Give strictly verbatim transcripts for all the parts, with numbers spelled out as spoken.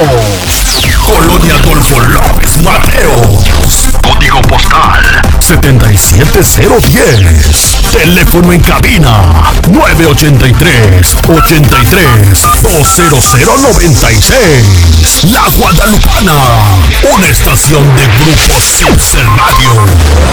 Colonia Adolfo López Mateos. Código postal setenta y siete cero diez. Teléfono en cabina nueve ochenta y tres, ochenta y tres, dos cero cero noventa y seis. La Guadalupana, una estación de Grupo Sincel Radio.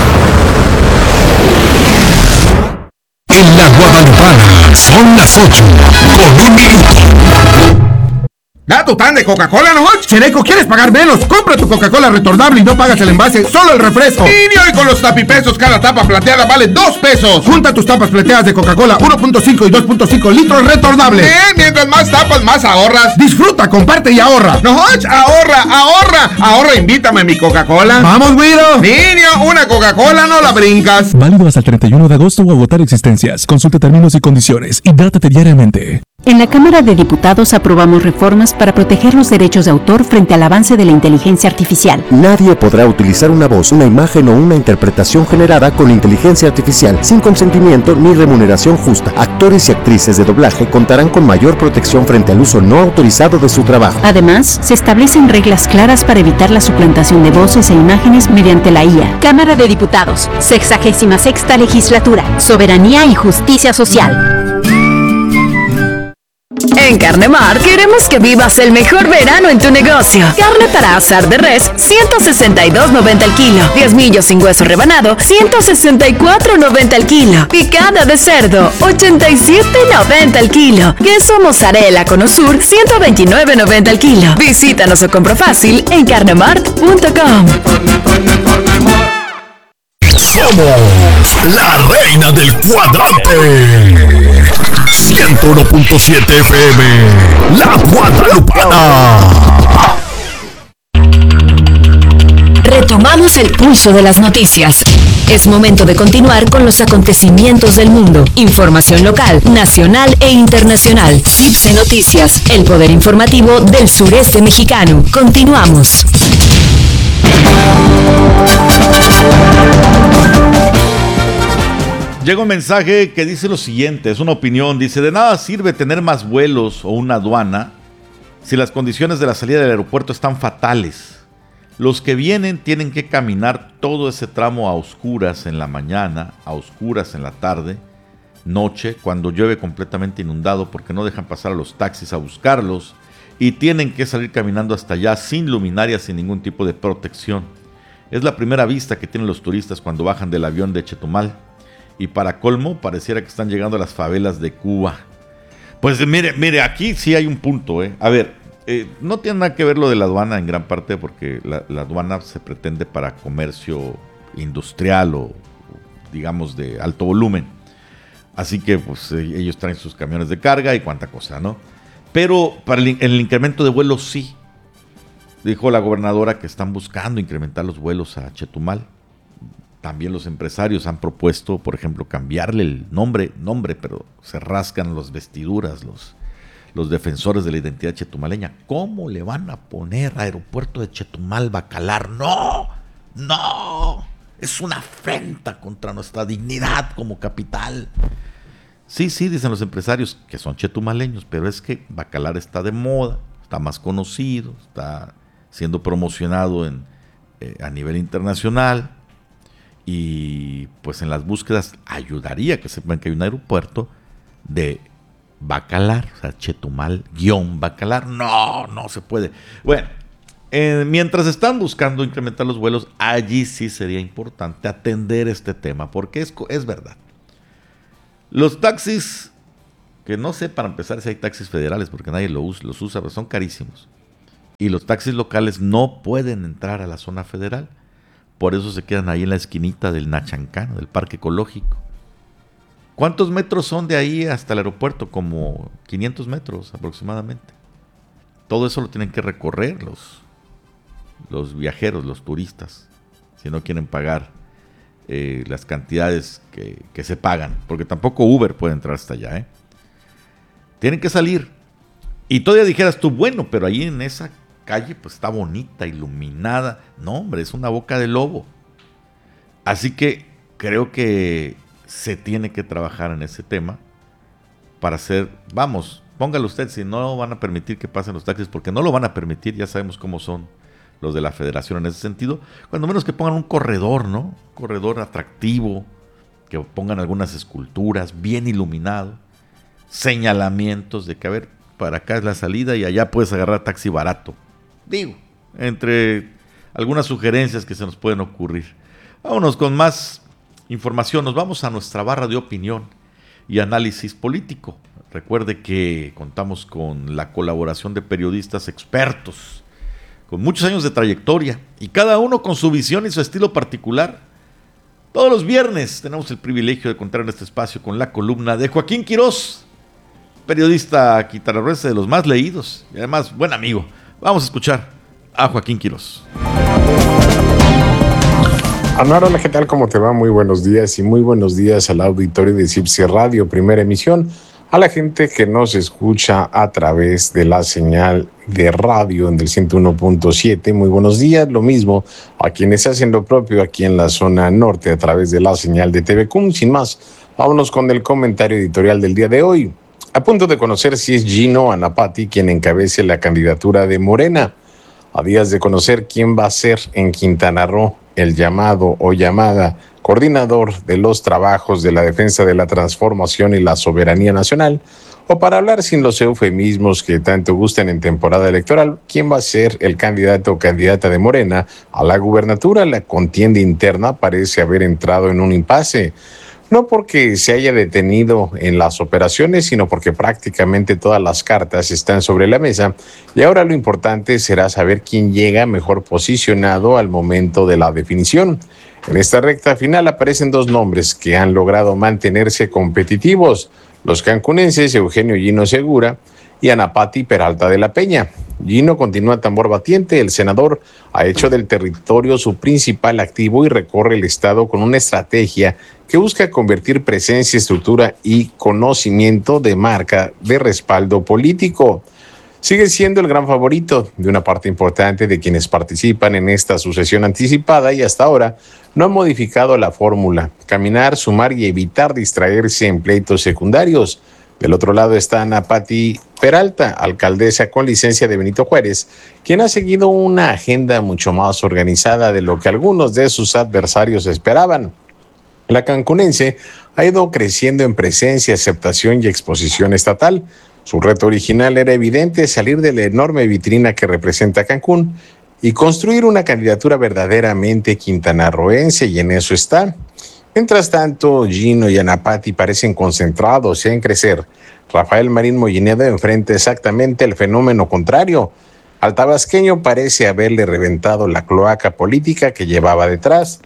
En la Guadalupana son las ocho con un minuto. Da tu pan de Coca-Cola, ¿no? Chereco, ¿quieres pagar menos? Compra tu Coca-Cola retornable y no pagas el envase, solo el refresco. Y hoy con los tapipesos, cada tapa plateada vale dos pesos. Junta tus tapas plateadas de Coca-Cola uno punto cinco y dos punto cinco litros retornables. Eh, mientras más tapas, más ahorras. Disfruta, comparte y ahorra. No, ahorra, ahorra. Ahorra, invítame a mi Coca-Cola. Vamos, güiro. Niño, una Coca-Cola no la brincas. Válido hasta el treinta y uno de agosto o agotar existencias. Consulta términos y condiciones. Hidrátate diariamente. En la Cámara de Diputados aprobamos reformas para proteger los derechos de autor frente al avance de la inteligencia artificial. Nadie podrá utilizar una voz, una imagen o una interpretación generada con inteligencia artificial sin consentimiento ni remuneración justa. Actores y actrices de doblaje contarán con mayor protección frente al uso no autorizado de su trabajo. Además, se establecen reglas claras para evitar la suplantación de voces e imágenes mediante la I A. Cámara de Diputados, sexagésima sexta legislatura, soberanía y justicia social. En Carnemar queremos que vivas el mejor verano en tu negocio. Carne para asar de res, ciento sesenta y dos noventa el kilo. Diezmillo sin hueso rebanado, ciento sesenta y cuatro noventa el kilo. Picada de cerdo, ochenta y siete noventa el kilo. Queso mozzarella con Osur, ciento veintinueve noventa el kilo. Visítanos o compra fácil en carnemart punto com. Somos la reina del cuadrante. ciento uno punto siete F M, La Guadalupana. Retomamos el pulso de las noticias. Es momento de continuar con los acontecimientos del mundo. Información local, nacional e internacional. C I P S E Noticias, el poder informativo del sureste mexicano. Continuamos. Llega un mensaje que dice lo siguiente, es una opinión, dice: de nada sirve tener más vuelos o una aduana si las condiciones de la salida del aeropuerto están fatales. Los que vienen tienen que caminar todo ese tramo a oscuras en la mañana, a oscuras en la tarde, noche, cuando llueve completamente inundado porque no dejan pasar a los taxis a buscarlos y tienen que salir caminando hasta allá sin luminarias, sin ningún tipo de protección. Es la primera vista que tienen los turistas cuando bajan del avión de Chetumal. Y para colmo, pareciera que están llegando a las favelas de Cuba. Pues mire, mire, aquí sí hay un punto, ¿eh? A ver, eh, no tiene nada que ver lo de la aduana en gran parte porque la, la aduana se pretende para comercio industrial o, digamos, de alto volumen. Así que, pues, ellos traen sus camiones de carga y cuánta cosa, ¿no? Pero para el, el incremento de vuelos sí. Dijo la gobernadora que están buscando incrementar los vuelos a Chetumal. También los empresarios han propuesto, por ejemplo, cambiarle el nombre, nombre, pero se rascan las vestiduras los, los defensores de la identidad chetumaleña. ¿Cómo le van a poner Aeropuerto de Chetumal Bacalar? ¡No! ¡No! Es una afrenta contra nuestra dignidad como capital. Sí, sí, dicen los empresarios que son chetumaleños, pero es que Bacalar está de moda, está más conocido, está siendo promocionado en, eh, a nivel internacional. Y pues en las búsquedas ayudaría que sepan que hay un aeropuerto de Bacalar, o sea, Chetumal guión Bacalar. No, no se puede. Bueno, eh, mientras están buscando incrementar los vuelos, allí sí sería importante atender este tema, porque es, es verdad. Los taxis, que no sé para empezar si hay taxis federales, porque nadie lo usa, los usa, pero son carísimos. Y los taxis locales no pueden entrar a la zona federal. Por eso se quedan ahí en la esquinita del Nachancano, del Parque Ecológico. ¿Cuántos metros son de ahí hasta el aeropuerto? Como quinientos metros aproximadamente. Todo eso lo tienen que recorrer los, los viajeros, los turistas, si no quieren pagar eh, las cantidades que, que se pagan, porque tampoco Uber puede entrar hasta allá, ¿eh? Tienen que salir. Y todavía dijeras tú, bueno, pero ahí en esa calle pues está bonita, iluminada. No, hombre, es una boca de lobo. Así que creo que se tiene que trabajar en ese tema para hacer, vamos, póngalo usted, si no van a permitir que pasen los taxis, porque no lo van a permitir, ya sabemos cómo son los de la federación en ese sentido, cuando menos que pongan un corredor, ¿no? Un corredor atractivo, que pongan algunas esculturas, bien iluminado, señalamientos de que, a ver, para acá es la salida y allá puedes agarrar taxi barato. Digo, entre algunas sugerencias que se nos pueden ocurrir. Vámonos con más información, nos vamos a nuestra barra de opinión y análisis político. Recuerde que contamos con la colaboración de periodistas expertos, con muchos años de trayectoria, y cada uno con su visión y su estilo particular. Todos los viernes tenemos el privilegio de contar en este espacio con la columna de Joaquín Quirós, periodista quintanarroense de los más leídos y además buen amigo. Vamos a escuchar a Joaquín Quirós. Anuar, hola, ¿qué tal? ¿Cómo te va? Muy buenos días y muy buenos días al auditorio de Cipse Radio, primera emisión, a la gente que nos escucha a través de la señal de radio en el ciento uno punto siete. Muy buenos días, lo mismo a quienes hacen lo propio aquí en la zona norte a través de la señal de T V C U M. Sin más, vámonos con el comentario editorial del día de hoy. A punto de conocer si es Gino Anapati quien encabece la candidatura de Morena. A días de conocer quién va a ser en Quintana Roo el llamado o llamada coordinador de los trabajos de la defensa de la transformación y la soberanía nacional, o para hablar sin los eufemismos que tanto gustan en temporada electoral, quién va a ser el candidato o candidata de Morena a la gubernatura. La contienda interna parece haber entrado en un impasse. No porque se haya detenido en las operaciones, sino porque prácticamente todas las cartas están sobre la mesa y ahora lo importante será saber quién llega mejor posicionado al momento de la definición. En esta recta final aparecen dos nombres que han logrado mantenerse competitivos: los cancunenses Eugenio Gino Segura y Anapati Peralta de la Peña. Gino continúa tambor batiente. El senador ha hecho del territorio su principal activo y recorre el estado con una estrategia que busca convertir presencia, estructura y conocimiento de marca de respaldo político. Sigue siendo el gran favorito de una parte importante de quienes participan en esta sucesión anticipada y hasta ahora no ha modificado la fórmula: caminar, sumar y evitar distraerse en pleitos secundarios. Del otro lado está Anapati Peralta, alcaldesa con licencia de Benito Juárez, quien ha seguido una agenda mucho más organizada de lo que algunos de sus adversarios esperaban. La cancunense ha ido creciendo en presencia, aceptación y exposición estatal. Su reto original era evidente: salir de la enorme vitrina que representa Cancún y construir una candidatura verdaderamente quintanarroense, y en eso está. Mientras tanto, Gino y Anapati parecen concentrados en crecer. Rafael Marín Mollinedo enfrenta exactamente el fenómeno contrario. Al tabasqueño parece haberle reventado la cloaca política que llevaba detrás.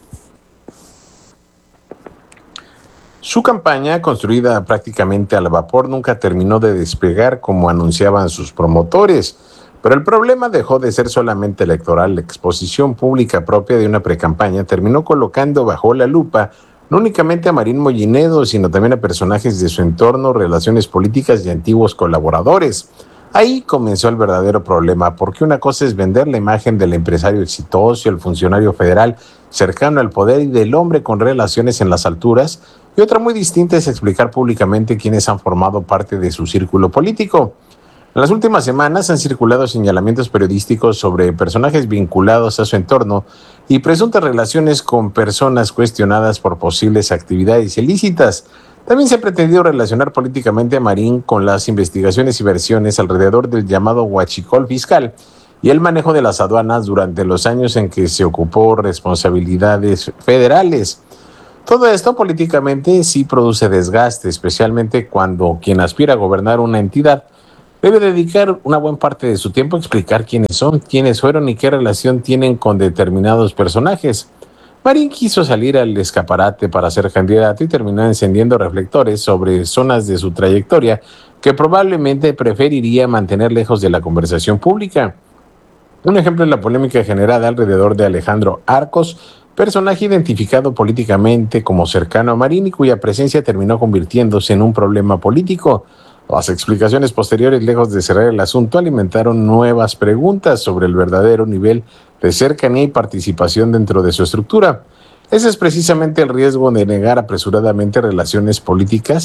Su campaña, construida prácticamente al vapor, nunca terminó de despegar como anunciaban sus promotores. Pero el problema dejó de ser solamente electoral. La exposición pública propia de una precampaña terminó colocando bajo la lupa no únicamente a Marín Mollinedo, sino también a personajes de su entorno, relaciones políticas y antiguos colaboradores. Ahí comenzó el verdadero problema, porque una cosa es vender la imagen del empresario exitoso, el funcionario federal cercano al poder y del hombre con relaciones en las alturas, y otra muy distinta es explicar públicamente quiénes han formado parte de su círculo político. En las últimas semanas han circulado señalamientos periodísticos sobre personajes vinculados a su entorno y presuntas relaciones con personas cuestionadas por posibles actividades ilícitas. También se ha pretendido relacionar políticamente a Marín con las investigaciones y versiones alrededor del llamado huachicol fiscal y el manejo de las aduanas durante los años en que se ocupó responsabilidades federales. Todo esto políticamente sí produce desgaste, especialmente cuando quien aspira a gobernar una entidad debe dedicar una buena parte de su tiempo a explicar quiénes son, quiénes fueron y qué relación tienen con determinados personajes. Marín quiso salir al escaparate para ser candidato y terminó encendiendo reflectores sobre zonas de su trayectoria que probablemente preferiría mantener lejos de la conversación pública. Un ejemplo es la polémica generada alrededor de Alejandro Arcos, personaje identificado políticamente como cercano a Marín y cuya presencia terminó convirtiéndose en un problema político. Las explicaciones posteriores, lejos de cerrar el asunto, alimentaron nuevas preguntas sobre el verdadero nivel de cercanía y participación dentro de su estructura. Ese es precisamente el riesgo de negar apresuradamente relaciones políticas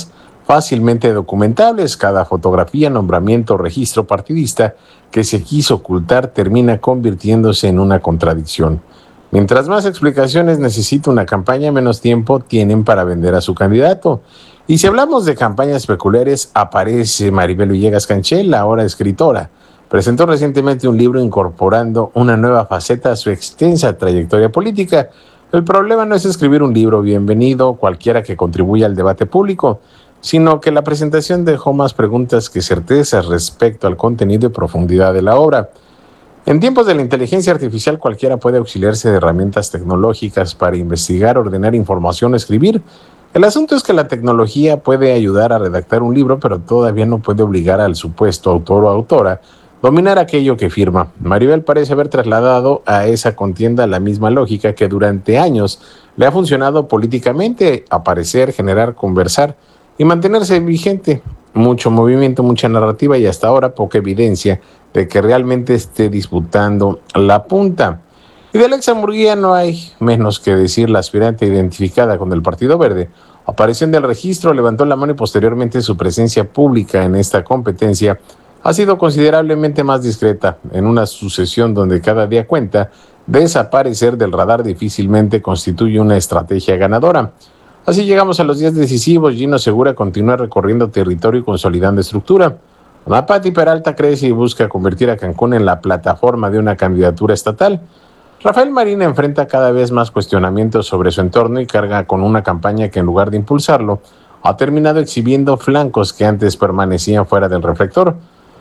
fácilmente documentables. Cada fotografía, nombramiento o registro partidista que se quiso ocultar termina convirtiéndose en una contradicción. Mientras más explicaciones necesita una campaña, menos tiempo tienen para vender a su candidato. Y si hablamos de campañas peculiares, aparece Maribel Villegas Canché, la ahora escritora. Presentó recientemente un libro incorporando una nueva faceta a su extensa trayectoria política. El problema no es escribir un libro, bienvenido cualquiera que contribuya al debate público, sino que la presentación dejó más preguntas que certezas respecto al contenido y profundidad de la obra. En tiempos de la inteligencia artificial, cualquiera puede auxiliarse de herramientas tecnológicas para investigar, ordenar información o escribir. El asunto es que la tecnología puede ayudar a redactar un libro, pero todavía no puede obligar al supuesto autor o autora dominar aquello que firma. Maribel parece haber trasladado a esa contienda la misma lógica que durante años le ha funcionado políticamente: aparecer, generar, conversar y mantenerse vigente. Mucho movimiento, mucha narrativa y hasta ahora poca evidencia de que realmente esté disputando la punta. Y de Alexa Murguía no hay menos que decir. La aspirante identificada con el Partido Verde apareció en el registro, levantó la mano y posteriormente su presencia pública en esta competencia ha sido considerablemente más discreta. En una sucesión donde cada día cuenta, desaparecer del radar difícilmente constituye una estrategia ganadora. Así llegamos a los días decisivos. Gino Segura continúa recorriendo territorio y consolidando estructura. Pati Peralta crece y busca convertir a Cancún en la plataforma de una candidatura estatal. Rafael Marín enfrenta cada vez más cuestionamientos sobre su entorno y carga con una campaña que, en lugar de impulsarlo, ha terminado exhibiendo flancos que antes permanecían fuera del reflector.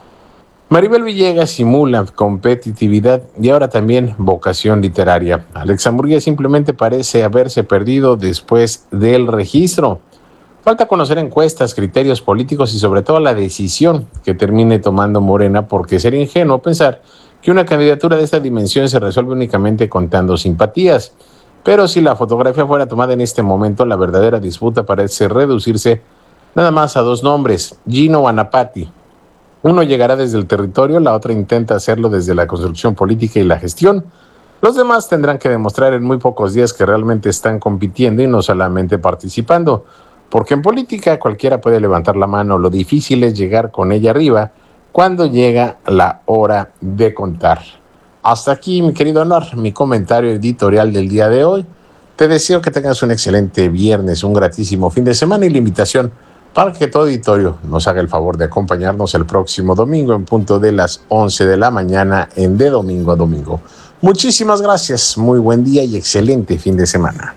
Maribel Villegas simula competitividad y ahora también vocación literaria. Alexa Murguía simplemente parece haberse perdido después del registro. Falta conocer encuestas, criterios políticos y sobre todo la decisión que termine tomando Morena, porque sería ingenuo pensar que una candidatura de esta dimensión se resuelve únicamente contando simpatías. Pero si la fotografía fuera tomada en este momento, la verdadera disputa parece reducirse nada más a dos nombres: Gino o Ana Pati. Uno llegará desde el territorio, la otra intenta hacerlo desde la construcción política y la gestión. Los demás tendrán que demostrar en muy pocos días que realmente están compitiendo y no solamente participando, porque en política cualquiera puede levantar la mano. Lo difícil es llegar con ella arriba cuando llega la hora de contar. Hasta aquí, mi querido Honor, mi comentario editorial del día de hoy. Te deseo que tengas un excelente viernes, un gratísimo fin de semana y la invitación para que todo auditorio nos haga el favor de acompañarnos el próximo domingo en punto de las once de la mañana en De Domingo a Domingo. Muchísimas gracias, muy buen día y excelente fin de semana.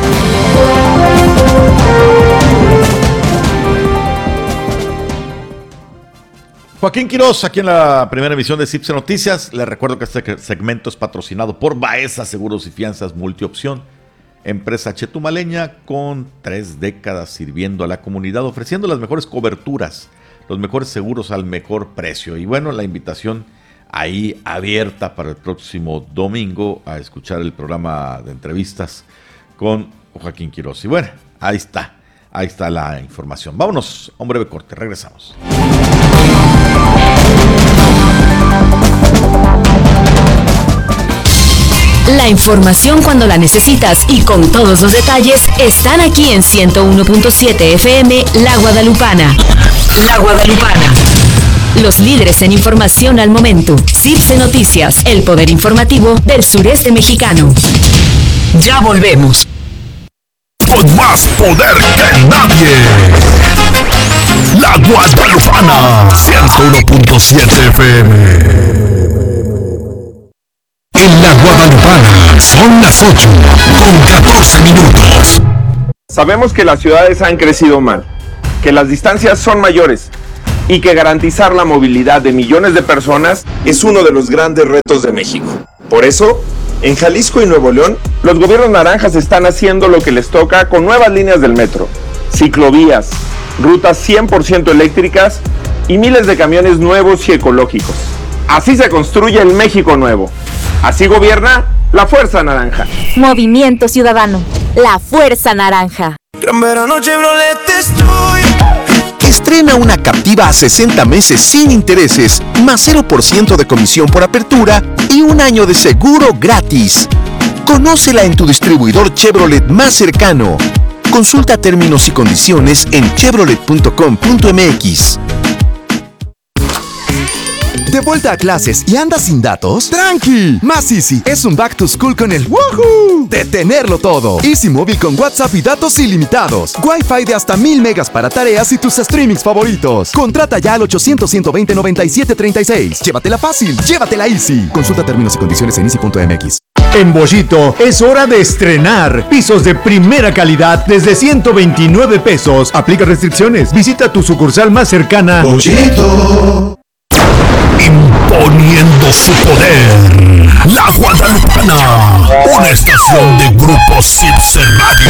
Joaquín Quiroz, aquí en la primera emisión de Cipse Noticias. Les recuerdo que este segmento es patrocinado por Baeza Seguros y Fianzas Multiopción, empresa chetumaleña con tres décadas sirviendo a la comunidad, ofreciendo las mejores coberturas, los mejores seguros al mejor precio. Y bueno, la invitación ahí abierta para el próximo domingo a escuchar el programa de entrevistas con Joaquín Quiroz. Y bueno, ahí está, ahí está la información. Vámonos a un breve corte, regresamos. La información cuando la necesitas y con todos los detalles están aquí en ciento uno punto siete F M La Guadalupana. La Guadalupana. Los líderes en información al momento. Cipse Noticias, el poder informativo del sureste mexicano. Ya volvemos. Con más poder que nadie. La Guadalupana, ciento uno punto siete F M. En la Guadalupana son las ocho con catorce minutos. Sabemos que las ciudades han crecido mal, que las distancias son mayores y que garantizar la movilidad de millones de personas es uno de los grandes retos de México. Por eso, en Jalisco y Nuevo León, los gobiernos naranjas están haciendo lo que les toca con nuevas líneas del metro, ciclovías, rutas cien por ciento eléctricas y miles de camiones nuevos y ecológicos. Así se construye el México nuevo. Así gobierna la Fuerza Naranja. Movimiento Ciudadano, la Fuerza Naranja. Gran verano Chevrolet estoy. Estrena una Captiva a sesenta meses sin intereses, más cero por ciento de comisión por apertura y un año de seguro gratis. Conócela en tu distribuidor Chevrolet más cercano. Consulta términos y condiciones en chevrolet punto com punto m x. ¿De vuelta a clases y andas sin datos? ¡Tranqui! Más Easy es un back to school con el ¡woohoo! De tenerlo todo. Easy Móvil con WhatsApp y datos ilimitados. Wi-Fi de hasta mil megas para tareas y tus streamings favoritos. Contrata ya al ochocientos, ciento veinte, noventa y siete treinta y seis. Llévatela fácil, llévatela Easy. Consulta términos y condiciones en easy punto m x. En Bollito es hora de estrenar pisos de primera calidad desde ciento veintinueve pesos. Aplica restricciones. Visita tu sucursal más cercana. Bollito. Imponiendo su poder. La Guadalupana. Una estación de Grupo Cipse Radio.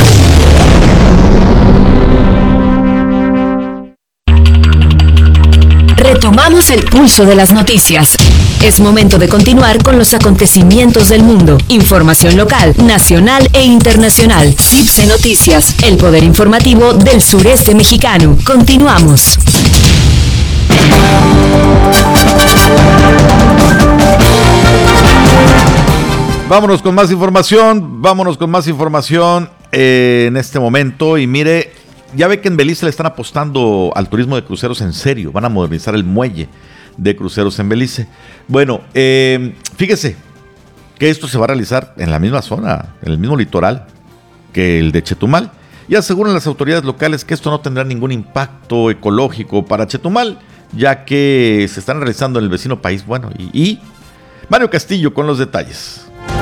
Retomamos el pulso de las noticias. Es momento de continuar con los acontecimientos del mundo. Información local, nacional e internacional. Cipse Noticias, el poder informativo del sureste mexicano. Continuamos. Vámonos con más información, vámonos con más información eh, en este momento. Y mire, ya ve que en Belice le están apostando al turismo de cruceros en serio. Van a modernizar el muelle de cruceros en Belice. Bueno, eh, fíjese que esto se va a realizar en la misma zona, en el mismo litoral que el de Chetumal. Y aseguran las autoridades locales que esto no tendrá ningún impacto ecológico para Chetumal, ya que se están realizando en el vecino país. Bueno, y, y Mario Castillo con los detalles.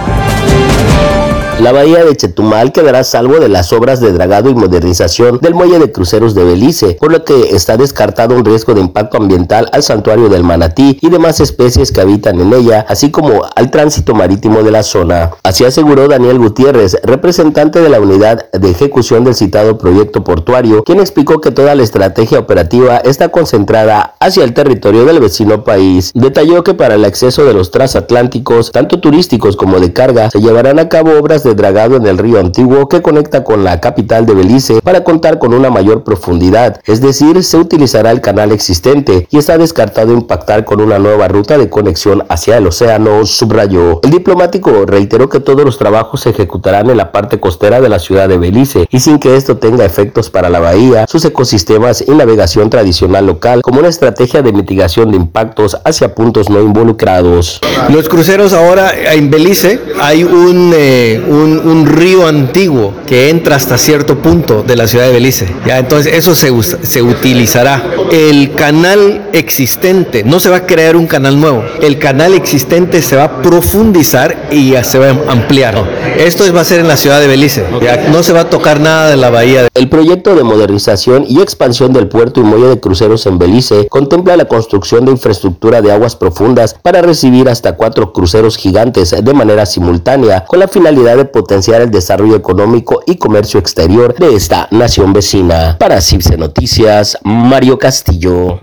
La bahía de Chetumal quedará a salvo de las obras de dragado y modernización del muelle de cruceros de Belice, por lo que está descartado un riesgo de impacto ambiental al santuario del manatí y demás especies que habitan en ella, así como al tránsito marítimo de la zona. Así aseguró Daniel Gutiérrez, representante de la unidad de ejecución del citado proyecto portuario, quien explicó que toda la estrategia operativa está concentrada hacia el territorio del vecino país. Detalló que para el acceso de los transatlánticos, tanto turísticos como de carga, se llevarán a cabo obras de dragado en el río Antiguo que conecta con la capital de Belice para contar con una mayor profundidad, es decir, se utilizará el canal existente y está descartado impactar con una nueva ruta de conexión hacia el océano, subrayó. El diplomático reiteró que todos los trabajos se ejecutarán en la parte costera de la ciudad de Belice y sin que esto tenga efectos para la bahía, sus ecosistemas y navegación tradicional local, como una estrategia de mitigación de impactos hacia puntos no involucrados. Los cruceros ahora en Belice hay un, eh, un, un río antiguo que entra hasta cierto punto de la ciudad de Belice. Ya, entonces eso se, se utilizará. El canal existente, no se va a crear un canal nuevo, el canal existente se va a profundizar y ya se va a ampliar. Esto va a ser en la ciudad de Belice, ya, no se va a tocar nada de la bahía. El proyecto de modernización y expansión del puerto y muelle de cruceros en Belice contempla la construcción de infraestructura de aguas profundas para recibir hasta cuatro cruceros gigantes de manera simultánea, con la finalidad de potenciar el desarrollo económico y comercio exterior de esta nación vecina. Para Cipse Noticias, Mario Castillo.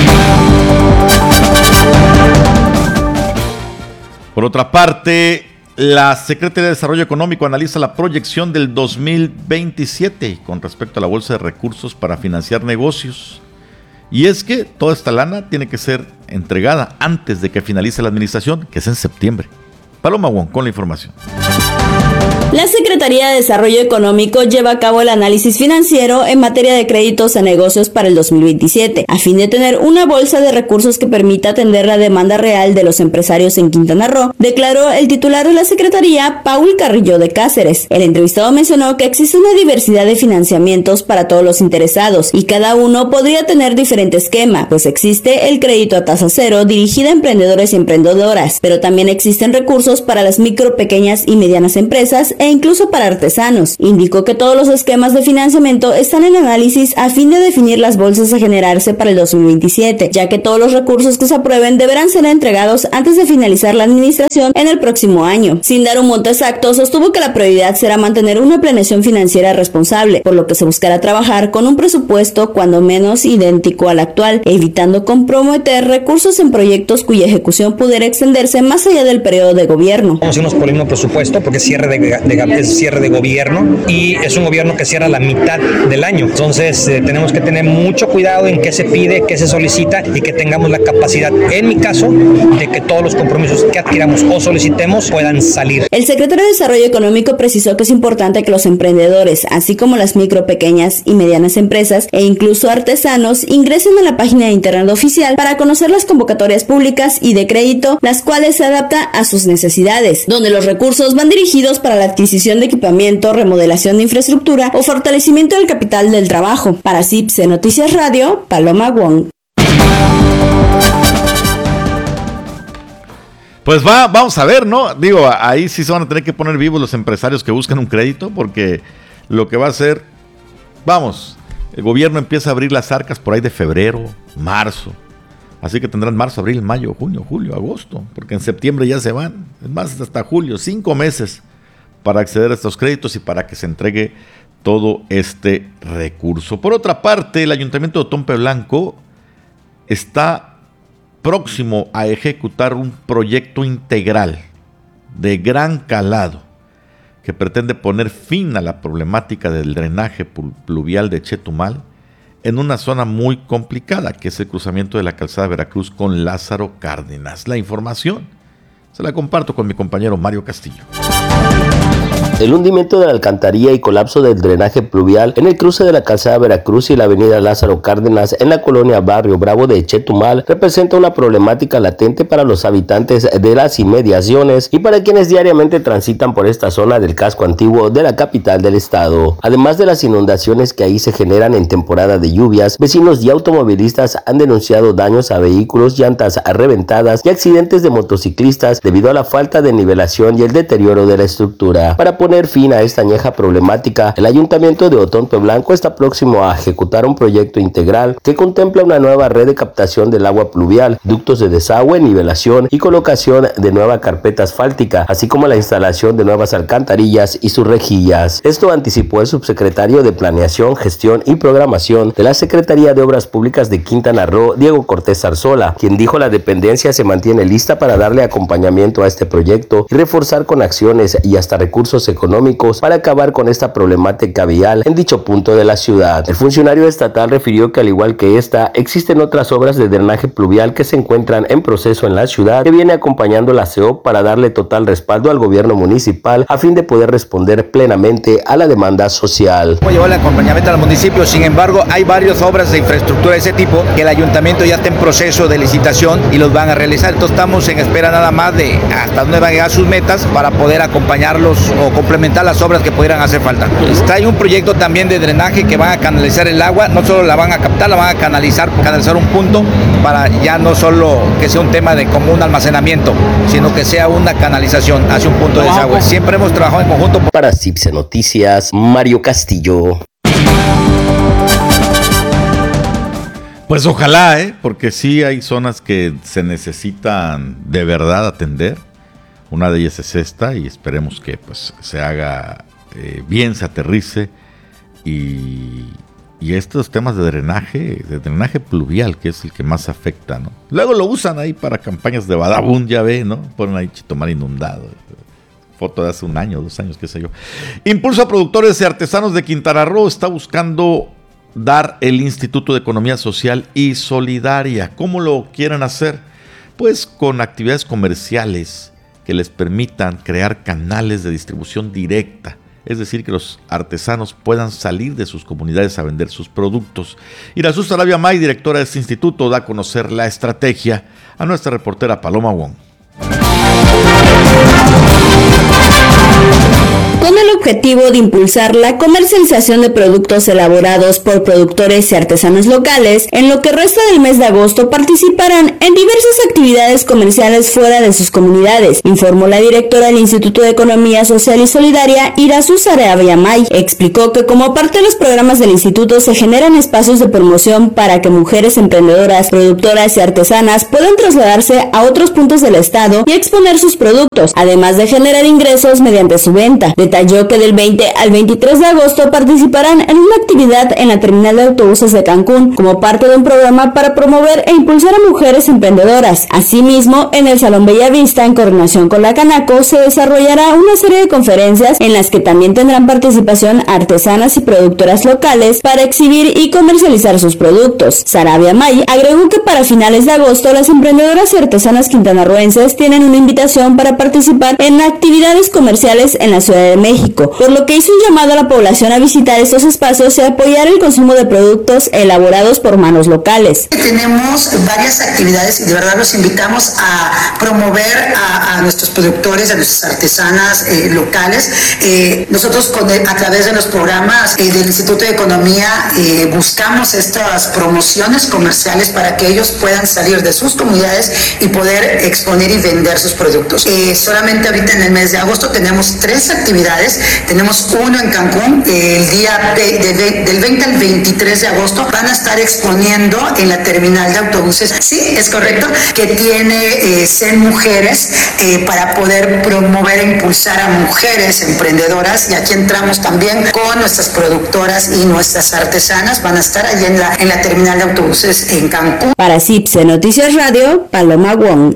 Por otra parte, la Secretaría de Desarrollo Económico analiza la proyección del dos mil veintisiete con respecto a la bolsa de recursos para financiar negocios. Y es que toda esta lana tiene que ser entregada antes de que finalice la administración, que es en septiembre. Paloma Wong con la información. La Secretaría de Desarrollo Económico lleva a cabo el análisis financiero en materia de créditos a negocios para el dos mil veintisiete, a fin de tener una bolsa de recursos que permita atender la demanda real de los empresarios en Quintana Roo, declaró el titular de la Secretaría, Paul Carrillo de Cáceres. El entrevistado mencionó que existe una diversidad de financiamientos para todos los interesados y cada uno podría tener diferente esquema, pues existe el crédito a tasa cero dirigido a emprendedores y emprendedoras, pero también existen recursos para las micro, pequeñas y medianas empresas e incluso para artesanos. Indicó que todos los esquemas de financiamiento están en análisis a fin de definir las bolsas a generarse para el dos mil veintisiete, ya que todos los recursos que se aprueben deberán ser entregados antes de finalizar la administración en el próximo año. Sin dar un monto exacto, sostuvo que la prioridad será mantener una planeación financiera responsable, por lo que se buscará trabajar con un presupuesto cuando menos idéntico al actual, evitando comprometer recursos en proyectos cuya ejecución pudiera extenderse más allá del periodo de gobierno. Vamos a irnos por el mismo presupuesto porque cierre de, de de, es cierre de gobierno y es un gobierno que cierra la mitad del año. Entonces eh, tenemos que tener mucho cuidado en qué se pide, qué se solicita y que tengamos la capacidad, en mi caso, de que todos los compromisos que adquiramos o solicitemos puedan salir. El secretario de Desarrollo Económico precisó que es importante que los emprendedores, así como las micro, pequeñas y medianas empresas e incluso artesanos, ingresen a la página de internet oficial para conocer las convocatorias públicas y de crédito, las cuales se adaptan a sus necesidades, donde los recursos van dirigidos para la adquisición de equipamiento, remodelación de infraestructura o fortalecimiento del capital del trabajo. Para C I P S E Noticias Radio, Paloma Wong. Pues va, vamos a ver, ¿no? Digo, ahí sí se van a tener que poner vivos los empresarios que buscan un crédito, porque lo que va a ser, vamos, el gobierno empieza a abrir las arcas por ahí de febrero, marzo. Así que tendrán marzo, abril, mayo, junio, julio, agosto, porque en septiembre ya se van. Es más, hasta julio, cinco meses para acceder a estos créditos y para que se entregue todo este recurso. Por otra parte, el Ayuntamiento de Otompe Blanco está próximo a ejecutar un proyecto integral de gran calado que pretende poner fin a la problemática del drenaje pluvial de Chetumal en una zona muy complicada, que es el cruzamiento de la calzada Veracruz con Lázaro Cárdenas. La información se la comparto con mi compañero Mario Castillo. El hundimiento de la alcantarilla y colapso del drenaje pluvial en el cruce de la calzada Veracruz y la avenida Lázaro Cárdenas en la colonia Barrio Bravo de Chetumal representa una problemática latente para los habitantes de las inmediaciones y para quienes diariamente transitan por esta zona del casco antiguo de la capital del estado. Además de las inundaciones que ahí se generan en temporada de lluvias, vecinos y automovilistas han denunciado daños a vehículos, llantas reventadas y accidentes de motociclistas debido a la falta de nivelación y el deterioro de la estructura. Para poner fin a esta añeja problemática, el Ayuntamiento de Otompe Blanco está próximo a ejecutar un proyecto integral que contempla una nueva red de captación del agua pluvial, ductos de desagüe, nivelación y colocación de nueva carpeta asfáltica, así como la instalación de nuevas alcantarillas y sus rejillas. Esto anticipó el subsecretario de Planeación, Gestión y Programación de la Secretaría de Obras Públicas de Quintana Roo, Diego Cortés Arzola, quien dijo la dependencia se mantiene lista para darle acompañamiento a este proyecto y reforzar con acciones y hasta recursos económicos para acabar con esta problemática vial en dicho punto de la ciudad. El funcionario estatal refirió que al igual que esta, existen otras obras de drenaje pluvial que se encuentran en proceso en la ciudad que viene acompañando la C E O P para darle total respaldo al gobierno municipal a fin de poder responder plenamente a la demanda social. Llevó el acompañamiento al municipio, sin embargo hay varias obras de infraestructura de ese tipo que el ayuntamiento ya está en proceso de licitación y los van a realizar, entonces estamos en espera nada más de hasta dónde van a llegar sus metas para poder acompañarlos o complementar las obras que pudieran hacer falta. Está hay un proyecto también de drenaje que van a canalizar el agua, no solo la van a captar, la van a canalizar, canalizar un punto para ya no solo que sea un tema de como un almacenamiento, sino que sea una canalización hacia un punto de desagüe. Siempre hemos trabajado en conjunto. Para C I P S E Noticias, Mario Castillo. Pues ojalá, ¿eh? Porque sí hay zonas que se necesitan de verdad atender. Una de ellas es esta y esperemos que pues se haga eh, bien, se aterrice y, y estos temas de drenaje, de drenaje pluvial, que es el que más afecta, ¿no? Luego lo usan ahí para campañas de Badabun, ya ve, ¿no? Ponen ahí Chetumal inundado. Foto de hace un año, dos años, qué sé yo. Impulso a productores y artesanos de Quintana Roo está buscando dar el Instituto de Economía Social y Solidaria. ¿Cómo lo quieren hacer? Pues con actividades comerciales que les permitan crear canales de distribución directa, es decir, que los artesanos puedan salir de sus comunidades a vender sus productos. Irasu Sarabia May, directora de este instituto, da a conocer la estrategia a nuestra reportera Paloma Wong. Con el objetivo de impulsar la comercialización de productos elaborados por productores y artesanos locales, en lo que resta del mes de agosto participarán en diversas actividades comerciales fuera de sus comunidades, informó la directora del Instituto de Economía Social y Solidaria, Irasu Sarabia May. Explicó que como parte de los programas del instituto se generan espacios de promoción para que mujeres emprendedoras, productoras y artesanas puedan trasladarse a otros puntos del estado y exponer sus productos, además de generar ingresos mediante su venta. Detalló que que del veinte al veintitrés de agosto participarán en una actividad en la terminal de autobuses de Cancún como parte de un programa para promover e impulsar a mujeres emprendedoras. Asimismo, en el Salón Bellavista, en coordinación con la Canaco, se desarrollará una serie de conferencias en las que también tendrán participación artesanas y productoras locales para exhibir y comercializar sus productos. Sarabia May agregó que para finales de agosto las emprendedoras y artesanas quintanarroenses tienen una invitación para participar en actividades comerciales en la Ciudad de México, por lo que hizo un llamado a la población a visitar estos espacios y apoyar el consumo de productos elaborados por manos locales. Tenemos varias actividades y de verdad los invitamos a promover a, a nuestros productores, a nuestras artesanas eh, locales. Eh, nosotros con el, a través de los programas eh, del Instituto de Economía eh, buscamos estas promociones comerciales para que ellos puedan salir de sus comunidades y poder exponer y vender sus productos. Eh, solamente ahorita en el mes de agosto tenemos tres actividades. Tenemos uno en Cancún, eh, el día de, de, de, del veinte al veintitrés de agosto van a estar exponiendo en la terminal de autobuses. Sí, es correcto, que tiene eh, C E N Mujeres eh, para poder promover e impulsar a mujeres emprendedoras, y aquí entramos también con nuestras productoras y nuestras artesanas. Van a estar allí en la, en la terminal de autobuses en Cancún. Para CIPSE Noticias Radio, Paloma Wong.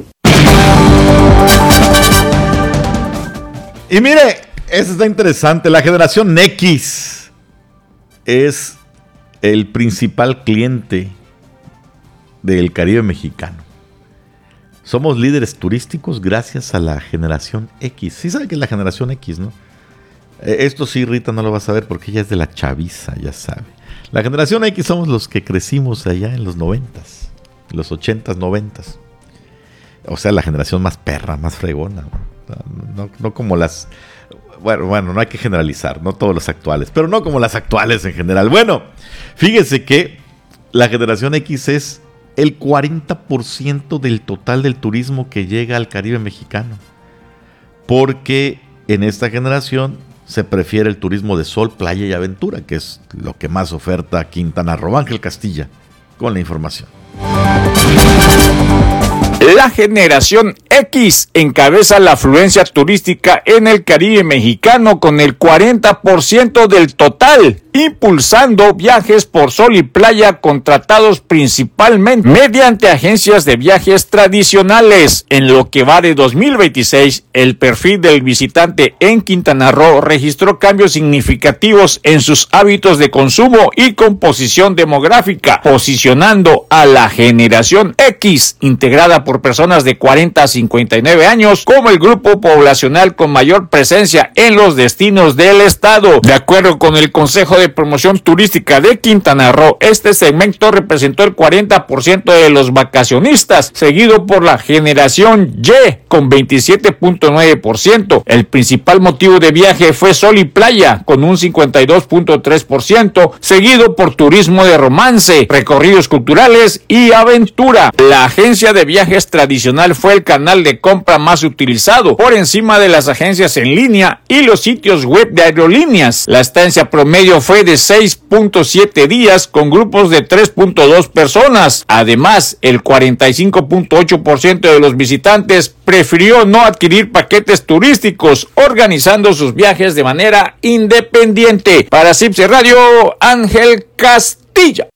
Y mire, eso está interesante. La generación X es el principal cliente del Caribe mexicano. Somos líderes turísticos gracias a la generación X. Sí sabe que es la generación X, ¿no? Eh, esto sí, Rita no lo va a saber porque ella es de la chaviza, ya sabe. La generación X somos los que crecimos allá en los noventas, los ochentas, noventas. O sea, la generación más perra, más fregona. No, no, no como las... Bueno, bueno, no hay que generalizar, no todos los actuales, pero no como las actuales en general. Bueno, fíjese que la generación X es el cuarenta por ciento del total del turismo que llega al Caribe mexicano. Porque en esta generación se prefiere el turismo de sol, playa y aventura, que es lo que más oferta Quintana Roo. Ángel Castilla, con la información. La generación X encabeza la afluencia turística en el Caribe mexicano con el cuarenta por ciento del total, impulsando viajes por sol y playa contratados principalmente mediante agencias de viajes tradicionales. En lo que va de dos mil veintiséis, el perfil del visitante en Quintana Roo registró cambios significativos en sus hábitos de consumo y composición demográfica, posicionando a la generación X, integrada por personas de cuarenta a cincuenta y nueve años, como el grupo poblacional con mayor presencia en los destinos del estado. De acuerdo con el Consejo de Promoción Turística de Quintana Roo, este segmento representó el cuarenta por ciento de los vacacionistas, seguido por la generación Y con veintisiete punto nueve por ciento. El principal motivo de viaje fue sol y playa con un cincuenta y dos punto tres por ciento, seguido por turismo de romance, recorridos culturales y aventura. La agencia de viajes tradicional fue el canal de compra más utilizado, por encima de las agencias en línea y los sitios web de aerolíneas. La estancia promedio fue de seis punto siete días con grupos de tres punto dos personas. Además, el cuarenta y cinco punto ocho por ciento de los visitantes prefirió no adquirir paquetes turísticos, organizando sus viajes de manera independiente. Para CIPSE Radio, Ángel Castilla.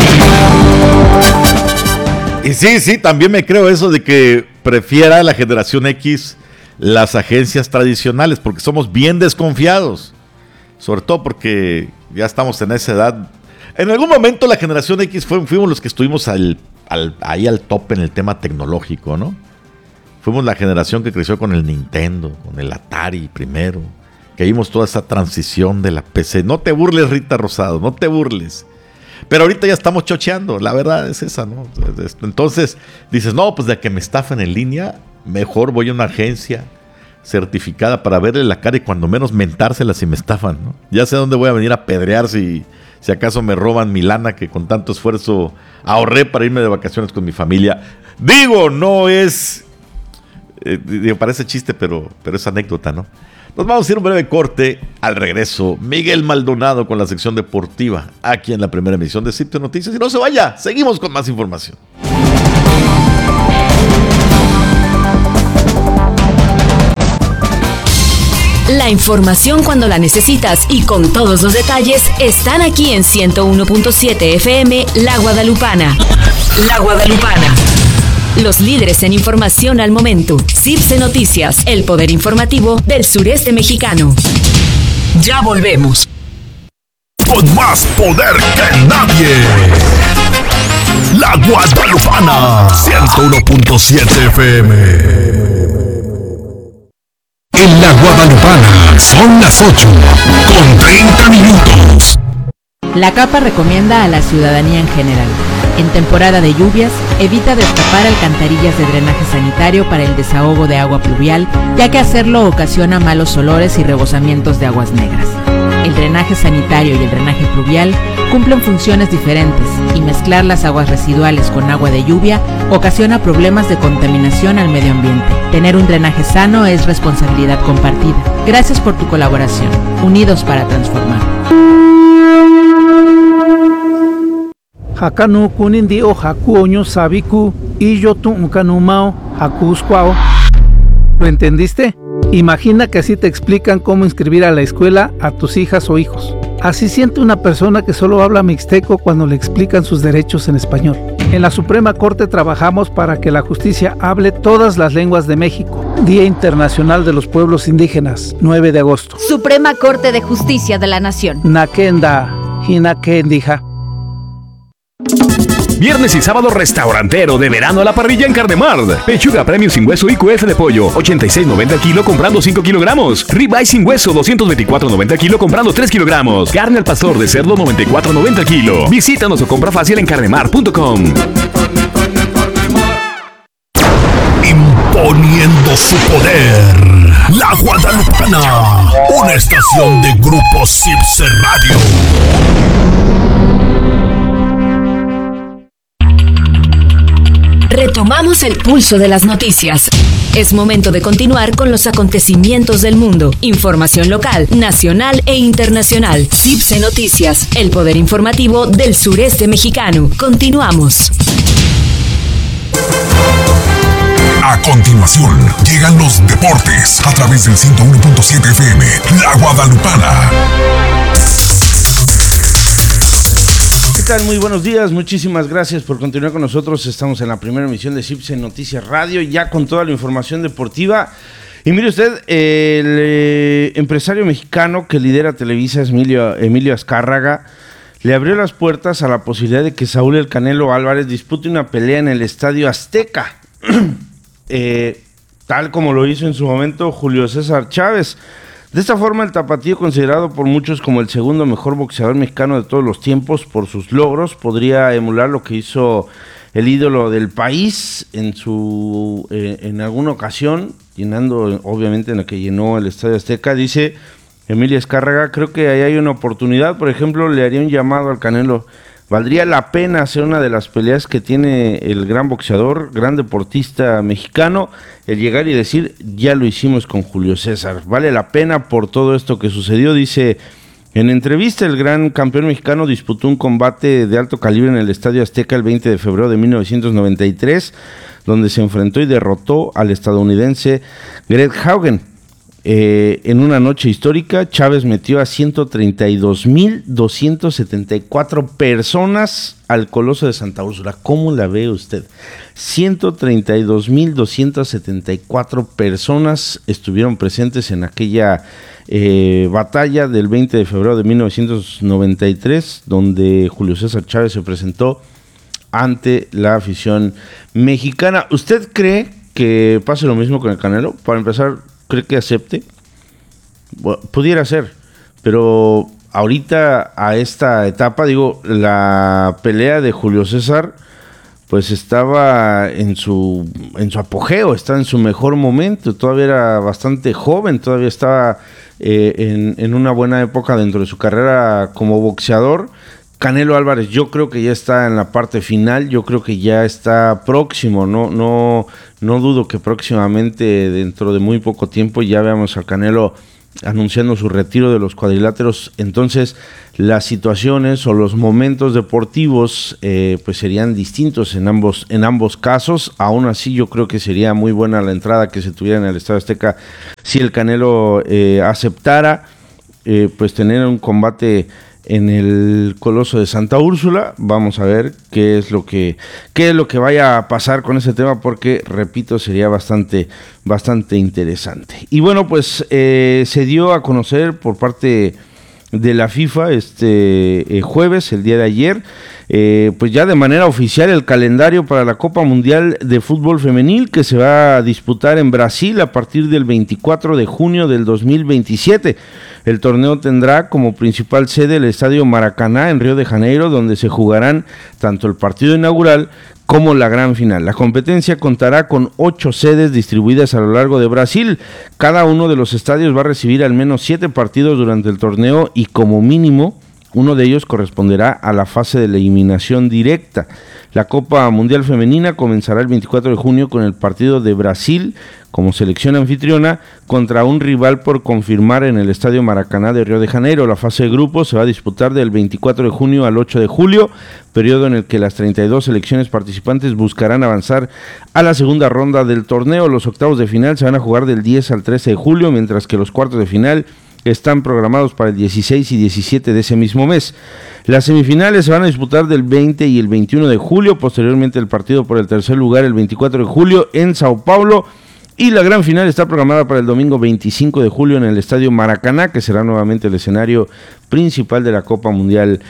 Y sí, sí, también me creo eso de que prefiera la generación X las agencias tradicionales, porque somos bien desconfiados. Sobre todo porque ya estamos en esa edad. En algún momento la generación X fue, fuimos los que estuvimos al, al, ahí al top en el tema tecnológico, ¿no? Fuimos la generación que creció con el Nintendo, con el Atari primero, que vimos toda esa transición de la P C. No te burles, Rita Rosado, no te burles. Pero ahorita ya estamos chocheando, la verdad es esa, ¿no? Entonces dices, no, pues de que me estafen en línea, mejor voy a una agencia certificada para verle la cara y cuando menos mentársela si me estafan, ¿no? Ya sé dónde voy a venir a pedrear si, si acaso me roban mi lana que con tanto esfuerzo ahorré para irme de vacaciones con mi familia. Digo, no es... Eh, digo, parece chiste, pero, pero es anécdota, ¿no? Nos vamos a ir un breve corte. Al regreso, Miguel Maldonado con la sección deportiva, aquí en la primera emisión de CIPSE Noticias. Y no se vaya, seguimos con más información. La información cuando la necesitas y con todos los detalles están aquí en ciento uno punto siete F M La Guadalupana. La Guadalupana. Los líderes en información al momento. C I B C E Noticias, el poder informativo del sureste mexicano. Ya volvemos. Con más poder que nadie. La Guadalupana. ciento uno punto siete F M. En La Guadalupana son las ocho con treinta minutos. La CAPA recomienda a la ciudadanía en general: en temporada de lluvias, evita destapar alcantarillas de drenaje sanitario para el desahogo de agua pluvial, ya que hacerlo ocasiona malos olores y rebosamientos de aguas negras. El drenaje sanitario y el drenaje pluvial cumplen funciones diferentes y mezclar las aguas residuales con agua de lluvia ocasiona problemas de contaminación al medio ambiente. Tener un drenaje sano es responsabilidad compartida. Gracias por tu colaboración. Unidos para transformar. Hakanu kunindi o hakuoño sabiku y yo tu unkanumao hakuskwao. ¿Lo entendiste? Imagina que así te explican cómo inscribir a la escuela a tus hijas o hijos. Así siente una persona que solo habla mixteco cuando le explican sus derechos en español. En la Suprema Corte trabajamos para que la justicia hable todas las lenguas de México. Día Internacional de los Pueblos Indígenas, nueve de agosto. Suprema Corte de Justicia de la Nación. Nakenda, Hinakendija. Viernes y sábado restaurantero de verano a la parrilla en Carnemart. Pechuga premium sin hueso y Q F de pollo, ochenta y seis noventa el kilo comprando cinco kilogramos. Ribeye sin hueso, doscientos veinticuatro noventa el kilo comprando tres kilogramos. Carne al pastor de cerdo, noventa y cuatro noventa el kilo. Visítanos o compra fácil en carnemart punto com. Imponiendo su poder. La Guadalupana. Una estación de Grupo C I B C E Radio. Retomamos el pulso de las noticias. Es momento de continuar con los acontecimientos del mundo. Información local, nacional e internacional. C I B C E Noticias, el poder informativo del sureste mexicano. Continuamos. A continuación, llegan los deportes a través del ciento uno punto siete F M, La Guadalupana. ¿Qué tal? Muy buenos días, muchísimas gracias por continuar con nosotros. Estamos en la primera emisión de C I B C E Noticias Radio, ya con toda la información deportiva. Y mire usted, el eh, empresario mexicano que lidera Televisa, Emilio, Emilio Azcárraga, le abrió las puertas a la posibilidad de que Saúl El Canelo Álvarez dispute una pelea en el Estadio Azteca, eh, tal como lo hizo en su momento Julio César Chávez. De esta forma, el tapatío, considerado por muchos como el segundo mejor boxeador mexicano de todos los tiempos por sus logros, podría emular lo que hizo el ídolo del país en su eh, en alguna ocasión, llenando, obviamente, en la que llenó el Estadio Azteca. Dice Emilio Azcárraga: creo que ahí hay una oportunidad. Por ejemplo, le haría un llamado al Canelo. Valdría la pena hacer una de las peleas que tiene el gran boxeador, gran deportista mexicano, el llegar y decir, ya lo hicimos con Julio César. Vale la pena por todo esto que sucedió. Dice, en entrevista, el gran campeón mexicano disputó un combate de alto calibre en el Estadio Azteca el veinte de febrero de mil novecientos noventa y tres, donde se enfrentó y derrotó al estadounidense Greg Haugen. Eh, en una noche histórica, Chávez metió a ciento treinta y dos mil doscientas setenta y cuatro personas al Coloso de Santa Úrsula. ¿Cómo la ve usted? ciento treinta y dos mil doscientas setenta y cuatro personas estuvieron presentes en aquella eh, batalla del veinte de febrero de mil novecientos noventa y tres, donde Julio César Chávez se presentó ante la afición mexicana. ¿Usted cree que pase lo mismo con el Canelo? Para empezar, ¿cree que acepte? Bueno, pudiera ser, pero ahorita a esta etapa, digo, la pelea de Julio César pues estaba en su en su apogeo, estaba en su mejor momento, todavía era bastante joven, todavía estaba eh, en, en una buena época dentro de su carrera como boxeador. Canelo Álvarez, yo creo que ya está en la parte final, yo creo que ya está próximo, no, no, no dudo que próximamente, dentro de muy poco tiempo, ya veamos al Canelo anunciando su retiro de los cuadriláteros. Entonces las situaciones o los momentos deportivos eh, pues serían distintos en ambos, en ambos casos. Aún así yo creo que sería muy buena la entrada que se tuviera en el Estadio Azteca si el Canelo eh, aceptara eh, pues tener un combate en el Coloso de Santa Úrsula. Vamos a ver qué es lo que qué es lo que vaya a pasar con ese tema, porque repito, sería bastante bastante interesante. Y bueno, pues eh, se dio a conocer por parte de la FIFA este eh, jueves, el día de ayer, eh, pues ya de manera oficial el calendario para la Copa Mundial de Fútbol Femenil, que se va a disputar en Brasil a partir del veinticuatro de junio del dos mil veintisiete. El torneo tendrá como principal sede el Estadio Maracaná en Río de Janeiro, donde se jugarán tanto el partido inaugural como la gran final. La competencia contará con ocho sedes distribuidas a lo largo de Brasil. Cada uno de los estadios va a recibir al menos siete partidos durante el torneo y como mínimo uno de ellos corresponderá a la fase de la eliminación directa. La Copa Mundial Femenina comenzará el veinticuatro de junio con el partido de Brasil como selección anfitriona contra un rival por confirmar en el Estadio Maracaná de Río de Janeiro. La fase de grupos se va a disputar del veinticuatro de junio al ocho de julio, periodo en el que las treinta y dos selecciones participantes buscarán avanzar a la segunda ronda del torneo. Los octavos de final se van a jugar del diez al trece de julio, mientras que los cuartos de final están programados para el dieciséis y diecisiete de ese mismo mes. Las semifinales se van a disputar del veinte y el veintiuno de julio, posteriormente el partido por el tercer lugar el veinticuatro de julio en Sao Paulo, y la gran final está programada para el domingo veinticinco de julio en el Estadio Maracaná, que será nuevamente el escenario principal de la Copa Mundial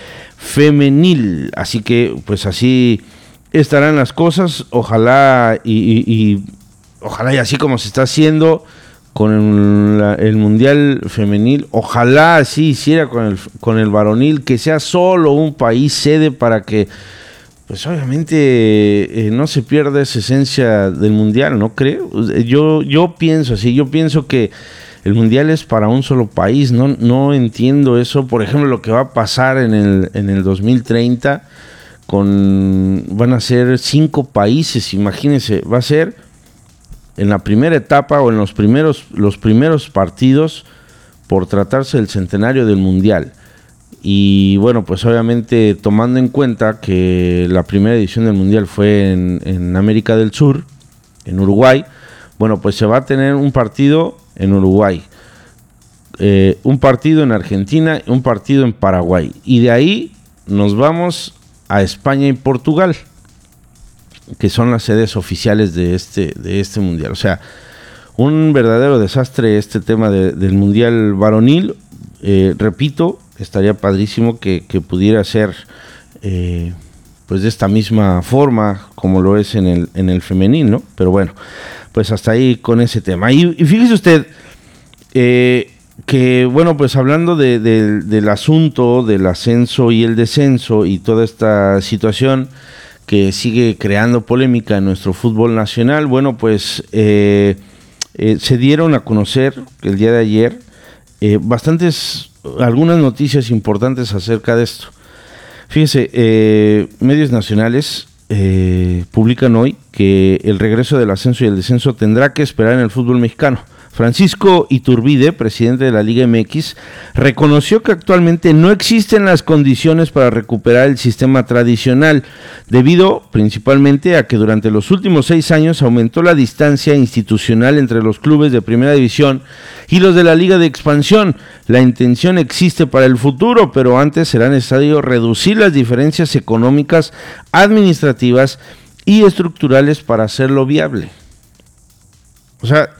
Femenil. Así que pues así estarán las cosas, ojalá y, y, y ojalá y así como se está haciendo con el, la, el Mundial Femenil, ojalá así hiciera con el, con el varonil, que sea solo un país sede para que pues obviamente eh, no se pierda esa esencia del Mundial, ¿no creo? Yo, yo pienso así, yo pienso que el Mundial es para un solo país, no, no entiendo eso. Por ejemplo, lo que va a pasar en el, en el dos mil treinta, con, van a ser cinco países, imagínense, va a ser en la primera etapa o en los primeros, los primeros partidos por tratarse del centenario del Mundial. Y bueno, pues obviamente tomando en cuenta que la primera edición del Mundial fue en, en América del Sur, en Uruguay, bueno, pues se va a tener un partido en Uruguay, eh, un partido en Argentina, un partido en Paraguay, y de ahí nos vamos a España y Portugal, que son las sedes oficiales de este, de este Mundial. O sea, un verdadero desastre este tema de, del Mundial varonil. Eh, repito, estaría padrísimo que, que pudiera ser eh, pues de esta misma forma como lo es en el, en el femenil, ¿no? Pero bueno, pues hasta ahí con ese tema. Y, y fíjese usted eh, que, bueno, pues hablando de, de, del asunto del ascenso y el descenso y toda esta situación que sigue creando polémica en nuestro fútbol nacional, bueno, pues eh, eh, se dieron a conocer el día de ayer eh, bastantes, algunas noticias importantes acerca de esto. Fíjense, eh, medios nacionales eh, publican hoy que el regreso del ascenso y el descenso tendrá que esperar en el fútbol mexicano. Francisco Iturbide, presidente de la Liga M X, reconoció que actualmente no existen las condiciones para recuperar el sistema tradicional, debido principalmente a que durante los últimos seis años aumentó la distancia institucional entre los clubes de primera división y los de la Liga de Expansión. La intención existe para el futuro, pero antes será necesario reducir las diferencias económicas, administrativas y estructurales para hacerlo viable. O sea,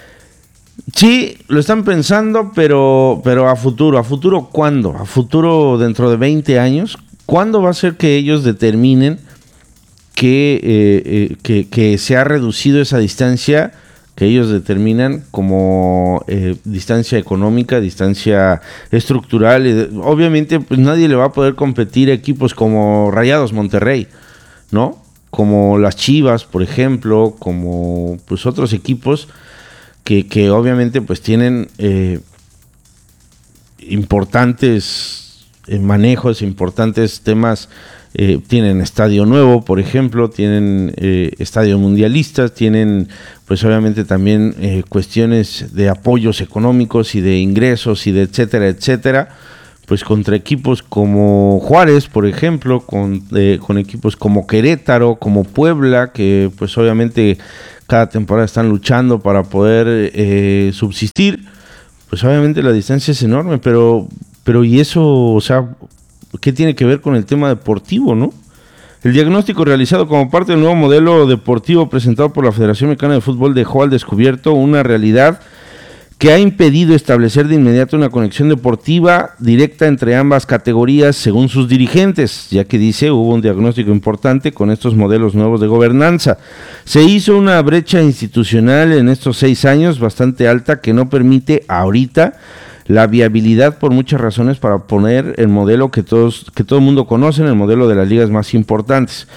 sí, lo están pensando, pero, pero a futuro. ¿A futuro cuándo? ¿A futuro dentro de veinte años? ¿Cuándo va a ser que ellos determinen que, eh, eh, que, que se ha reducido esa distancia que ellos determinan como eh, distancia económica, distancia estructural? Eh, obviamente, pues nadie le va a poder competir a equipos como Rayados Monterrey, ¿no? Como las Chivas, por ejemplo, como pues otros equipos Que, que obviamente pues tienen eh, importantes eh, manejos, importantes temas eh, tienen estadio nuevo, por ejemplo, tienen eh, estadio mundialistas, tienen pues obviamente también eh, cuestiones de apoyos económicos y de ingresos y de etcétera, etcétera, pues contra equipos como Juárez, por ejemplo, con, eh, con equipos como Querétaro, como Puebla, que pues obviamente cada temporada están luchando para poder eh, subsistir, pues obviamente la distancia es enorme, pero, pero y eso, o sea, ¿qué tiene que ver con el tema deportivo, no? El diagnóstico realizado como parte del nuevo modelo deportivo presentado por la Federación Mexicana de Fútbol dejó al descubierto una realidad que ha impedido establecer de inmediato una conexión deportiva directa entre ambas categorías según sus dirigentes, ya que dice hubo un diagnóstico importante con estos modelos nuevos de gobernanza. Se hizo una brecha institucional en estos seis años bastante alta que no permite ahorita la viabilidad por muchas razones para poner el modelo que todos que todo el mundo conoce, el modelo de las ligas más importantes.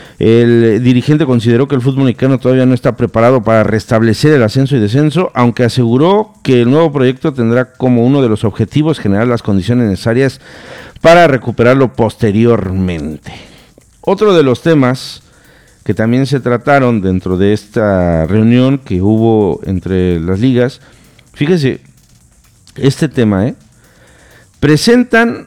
El dirigente consideró que el fútbol mexicano todavía no está preparado para restablecer el ascenso y descenso, aunque aseguró que el nuevo proyecto tendrá como uno de los objetivos generar las condiciones necesarias para recuperarlo posteriormente. Otro de los temas que también se trataron dentro de esta reunión que hubo entre las ligas, fíjese, este tema, ¿eh? presentan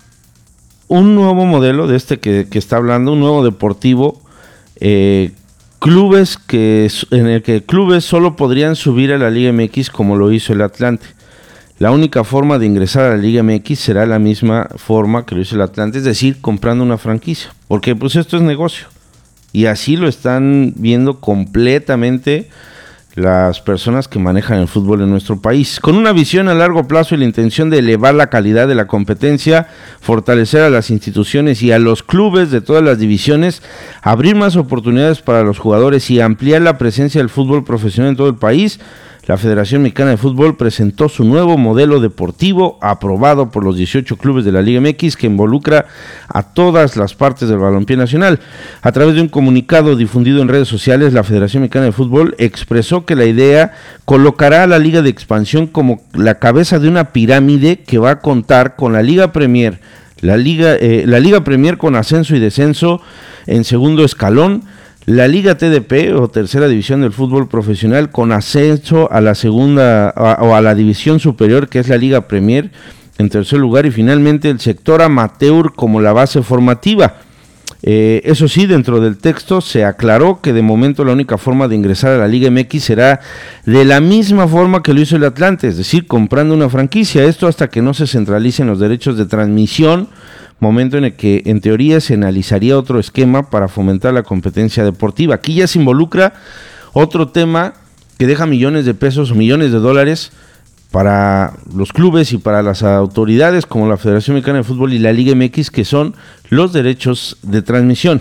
un nuevo modelo de este que, que está hablando, un nuevo deportivo, Eh, clubes que en el que clubes solo podrían subir a la Liga M X como lo hizo el Atlante. La única forma de ingresar a la Liga M X será la misma forma que lo hizo el Atlante, es decir, comprando una franquicia, porque pues esto es negocio y así lo están viendo completamente las personas que manejan el fútbol en nuestro país, con una visión a largo plazo y la intención de elevar la calidad de la competencia, fortalecer a las instituciones y a los clubes de todas las divisiones, abrir más oportunidades para los jugadores y ampliar la presencia del fútbol profesional en todo el país. La Federación Mexicana de Fútbol presentó su nuevo modelo deportivo aprobado por los dieciocho clubes de la Liga M X que involucra a todas las partes del balompié nacional. A través de un comunicado difundido en redes sociales, la Federación Mexicana de Fútbol expresó que la idea colocará a la Liga de Expansión como la cabeza de una pirámide que va a contar con la Liga Premier, la Liga, eh, la Liga Premier con ascenso y descenso en segundo escalón, la Liga T D P o tercera división del fútbol profesional con ascenso a la segunda a, o a la división superior que es la Liga Premier en tercer lugar y finalmente el sector amateur como la base formativa. Eh, eso sí, dentro del texto se aclaró que de momento la única forma de ingresar a la Liga M X será de la misma forma que lo hizo el Atlante, es decir, comprando una franquicia, esto hasta que no se centralicen los derechos de transmisión, momento en el que en teoría se analizaría otro esquema para fomentar la competencia deportiva. Aquí ya se involucra otro tema que deja millones de pesos o millones de dólares para los clubes y para las autoridades como la Federación Mexicana de Fútbol y la Liga M X, que son los derechos de transmisión.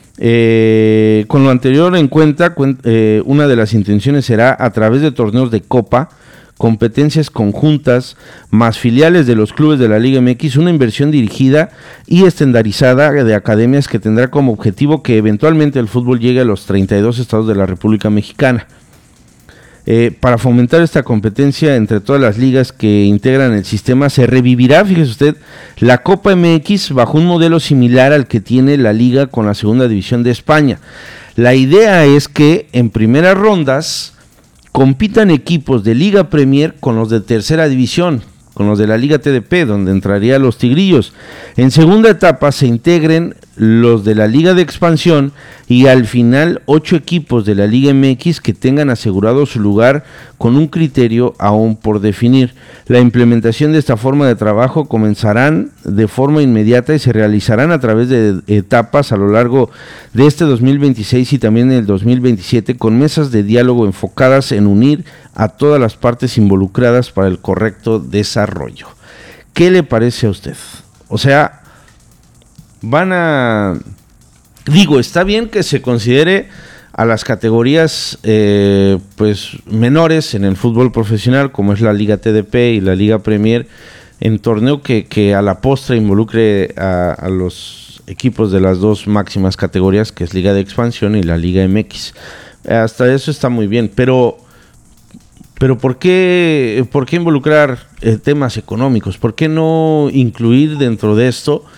Eh, con lo anterior en cuenta, eh, una de las intenciones será a través de torneos de copa, competencias conjuntas, más filiales de los clubes de la Liga M X, una inversión dirigida y estandarizada de academias que tendrá como objetivo que eventualmente el fútbol llegue a los treinta y dos estados de la República Mexicana. Eh, para fomentar esta competencia entre todas las ligas que integran el sistema, se revivirá, fíjese usted, la Copa M X bajo un modelo similar al que tiene la Liga con la Segunda División de España. La idea es que en primeras rondas compitan equipos de Liga Premier con los de tercera división, con los de la Liga T D P, donde entraría los Tigrillos. En segunda etapa se integren los de la Liga de Expansión y al final ocho equipos de la Liga M X que tengan asegurado su lugar con un criterio aún por definir. La implementación de esta forma de trabajo comenzarán de forma inmediata y se realizarán a través de etapas a lo largo de este dos mil veintiséis y también en el dos mil veintisiete con mesas de diálogo enfocadas en unir a todas las partes involucradas para el correcto desarrollo. ¿Qué le parece a usted? O sea, van a... Digo, está bien que se considere a las categorías eh, pues menores en el fútbol profesional, como es la Liga T D P y la Liga Premier, en torneo que, que a la postre involucre a, a los equipos de las dos máximas categorías, que es Liga de Expansión y la Liga M X. Hasta eso está muy bien, pero... Pero ¿por qué, por qué involucrar eh, temas económicos? ¿Por qué no incluir dentro de esto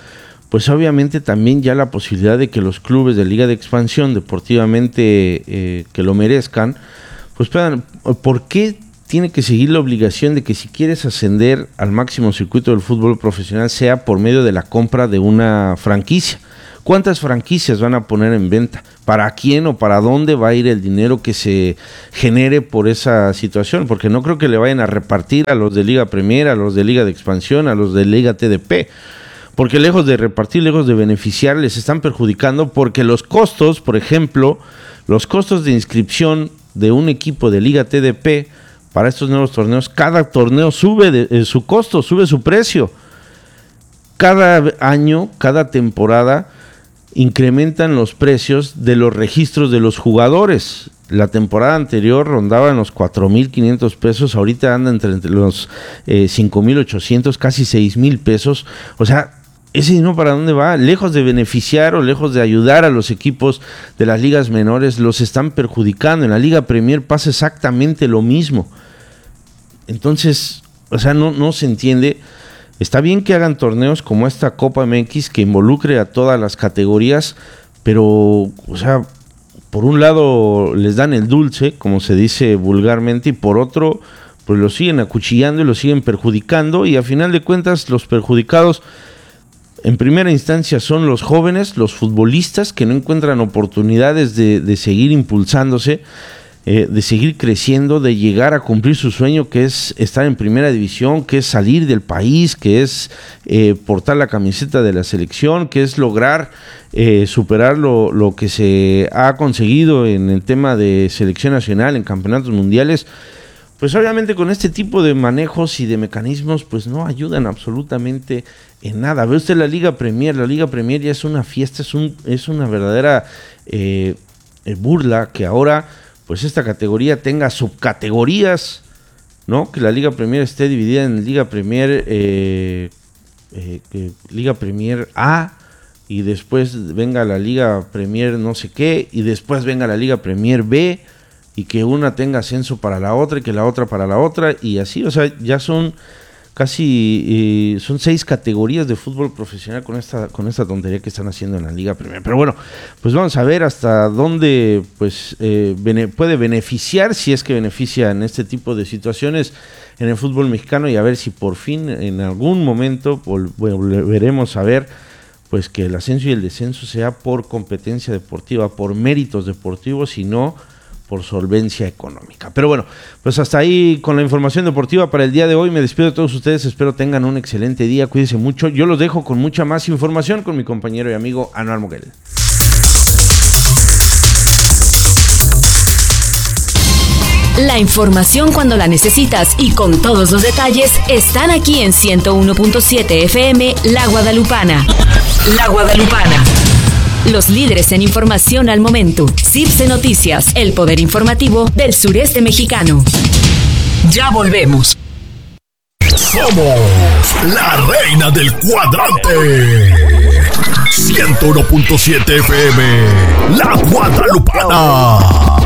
pues obviamente también ya la posibilidad de que los clubes de Liga de Expansión deportivamente eh, que lo merezcan, pues puedan, ¿por qué tiene que seguir la obligación de que si quieres ascender al máximo circuito del fútbol profesional sea por medio de la compra de una franquicia? ¿Cuántas franquicias van a poner en venta? ¿Para quién o para dónde va a ir el dinero que se genere por esa situación? Porque no creo que le vayan a repartir a los de Liga Premier, a los de Liga de Expansión, a los de Liga T D P. Porque lejos de repartir, lejos de beneficiar, les están perjudicando porque los costos, por ejemplo, los costos de inscripción de un equipo de Liga T D P para estos nuevos torneos, cada torneo sube de, eh, su costo, sube su precio. Cada año, cada temporada, incrementan los precios de los registros de los jugadores. La temporada anterior rondaba en los cuatro mil quinientos pesos, ahorita anda entre, entre los eh, cinco mil ochocientos, casi seis mil pesos. O sea, ¿ese dinero para dónde va? Lejos de beneficiar o lejos de ayudar a los equipos de las ligas menores, los están perjudicando. En la Liga Premier pasa exactamente lo mismo. Entonces, o sea, no, no se entiende. Está bien que hagan torneos como esta Copa M X que involucre a todas las categorías, pero, o sea, por un lado les dan el dulce, como se dice vulgarmente, y por otro, pues lo siguen acuchillando y lo siguen perjudicando, y a final de cuentas los perjudicados en primera instancia son los jóvenes, los futbolistas que no encuentran oportunidades de, de seguir impulsándose, eh, de seguir creciendo, de llegar a cumplir su sueño, que es estar en primera división, que es salir del país, que es eh, portar la camiseta de la selección, que es lograr eh, superar lo, lo que se ha conseguido en el tema de selección nacional, en campeonatos mundiales. Pues obviamente con este tipo de manejos y de mecanismos pues no ayudan absolutamente en nada. Ve usted la Liga Premier, la Liga Premier ya es una fiesta, es, un, es una verdadera eh, burla que ahora pues esta categoría tenga subcategorías, ¿no? Que la Liga Premier esté dividida en Liga Premier, eh, eh, eh, Liga Premier A, y después venga la Liga Premier no sé qué, y después venga la Liga Premier B, y que una tenga ascenso para la otra y que la otra para la otra, y así, o sea, ya son casi, eh, son seis categorías de fútbol profesional con esta, con esta tontería que están haciendo en la Liga Premier. Pero bueno, pues vamos a ver hasta dónde pues eh, bene, puede beneficiar, si es que beneficia en este tipo de situaciones en el fútbol mexicano, y a ver si por fin en algún momento vol- volveremos a ver pues que el ascenso y el descenso sea por competencia deportiva, por méritos deportivos, y no por solvencia económica. Pero bueno, pues hasta ahí con la información deportiva para el día de hoy. Me despido de todos ustedes, espero tengan un excelente día, cuídense mucho. Yo los dejo con mucha más información con mi compañero y amigo Anuar Moguel. La información cuando la necesitas y con todos los detalles están aquí en ciento uno punto siete F M La Guadalupana. La Guadalupana. Los líderes en información al momento. C I B C E Noticias, el poder informativo del sureste mexicano. Ya volvemos. Somos la reina del cuadrante. ciento uno punto siete F M, La Guadalupana.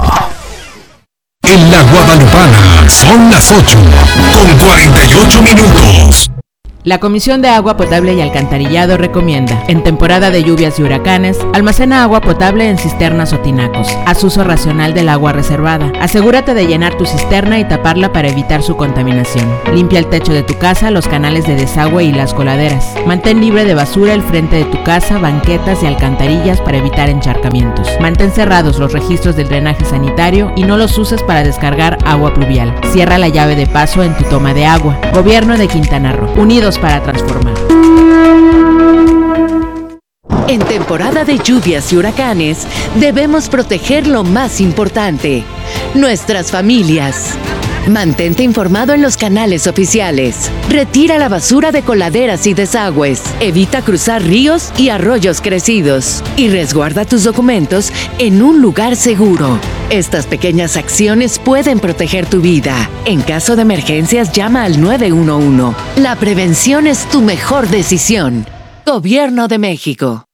En La Guadalupana son las ocho con cuarenta y ocho minutos. La Comisión de Agua Potable y Alcantarillado recomienda, en temporada de lluvias y huracanes, almacena agua potable en cisternas o tinacos. Haz uso racional del agua reservada. Asegúrate de llenar tu cisterna y taparla para evitar su contaminación. Limpia el techo de tu casa, los canales de desagüe y las coladeras. Mantén libre de basura el frente de tu casa, banquetas y alcantarillas para evitar encharcamientos. Mantén cerrados los registros del drenaje sanitario y no los uses para descargar agua pluvial. Cierra la llave de paso en tu toma de agua. Gobierno de Quintana Roo. Unidos para transformar. En temporada de lluvias y huracanes, debemos proteger lo más importante, nuestras familias. Mantente informado en los canales oficiales. Retira la basura de coladeras y desagües. Evita cruzar ríos y arroyos crecidos. Y resguarda tus documentos en un lugar seguro. Estas pequeñas acciones pueden proteger tu vida. En caso de emergencias, llama al nueve uno uno. La prevención es tu mejor decisión. Gobierno de México.